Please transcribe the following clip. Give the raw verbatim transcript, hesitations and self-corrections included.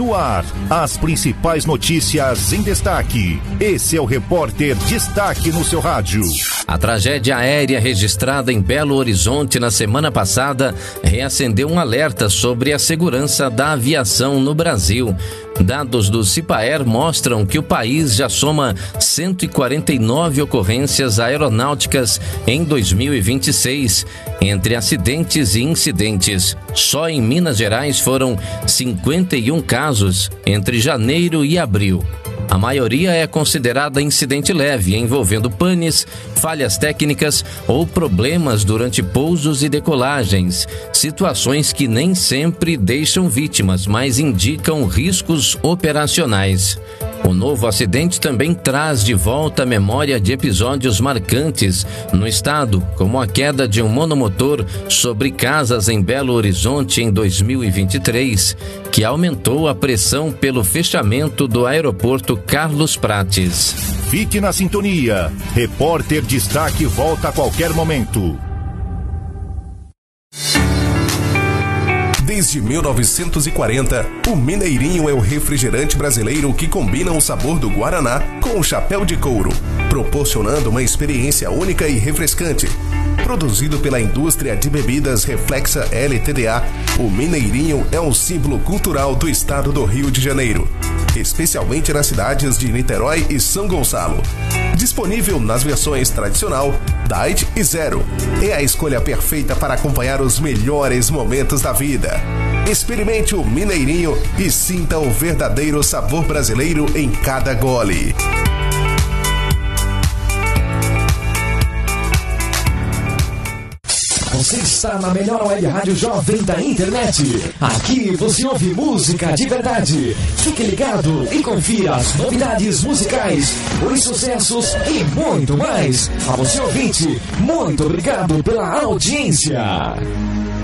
No ar, as principais notícias em destaque. Esse é o Repórter Destaque no seu rádio. A tragédia aérea registrada em Belo Horizonte na semana passada reacendeu um alerta sobre a segurança da aviação no Brasil. Dados do Cipaer mostram que o país já soma cento e quarenta e nove ocorrências aeronáuticas em dois mil e vinte e seis, entre acidentes e incidentes. Só em Minas Gerais foram cinquenta e um casos entre janeiro e abril. A maioria é considerada incidente leve, envolvendo panes, falhas técnicas ou problemas durante pousos e decolagens, situações que nem sempre deixam vítimas, mas indicam riscos operacionais. O novo acidente também traz de volta a memória de episódios marcantes no estado, como a queda de um monomotor sobre casas em Belo Horizonte em dois mil e vinte e três, que aumentou a pressão pelo fechamento do aeroporto Carlos Prates. Fique na sintonia. Repórter Destaque volta a qualquer momento. Desde mil novecentos e quarenta, o Mineirinho é o refrigerante brasileiro que combina o sabor do Guaraná com o chapéu de couro, proporcionando uma experiência única e refrescante. Produzido pela indústria de bebidas Reflexa L T D A, o Mineirinho é um símbolo cultural do estado do Rio de Janeiro, especialmente nas cidades de Niterói e São Gonçalo. Disponível nas versões tradicional, Diet e Zero. É a escolha perfeita para acompanhar os melhores momentos da vida. Experimente o Mineirinho e sinta o verdadeiro sabor brasileiro em cada gole. Você está na melhor web rádio jovem da internet. Aqui você ouve música de verdade. Fique ligado e confira as novidades musicais, os sucessos e muito mais. A você ouvinte, muito obrigado pela audiência.